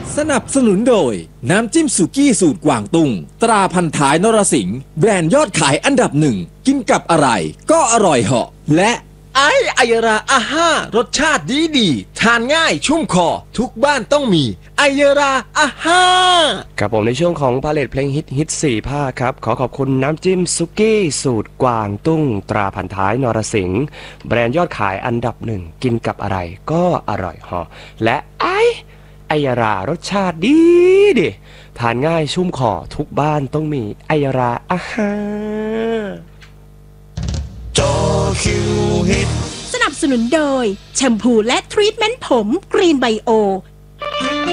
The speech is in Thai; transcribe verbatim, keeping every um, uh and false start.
สนับสนุนโดยน้ำจิ้มสุกี้สูตรกวางตุ้งตราพันท้ายนรสิงห์แบรนด์ยอดขายอันดับหนึ่งกินกับอะไรก็อร่อยเหาะและไอไอยราอาห้ารสชาติดีดีทานง่ายชุ่มคอทุกบ้านต้องมีไอยราอาห้าครับผมในช่วงของพาเลทเพลงฮิตฮิตสี่ภาคครับขอขอบคุณน้ำจิ้มสุกี้สูตรกวางตุ้งตราพันท้ายนรสิงห์แบรนด์ยอดขายอันดับหนึ่งกินกับอะไรก็อร่อยเหาะและไอไอยารารสชาติดีดิทานง่ายชุ่มคอทุกบ้านต้องมีไอยาราอาห้าจอคิวฮิตสนับสนุนโดยแชมพูและทรีทเมนต์ผมกรีนไบโอ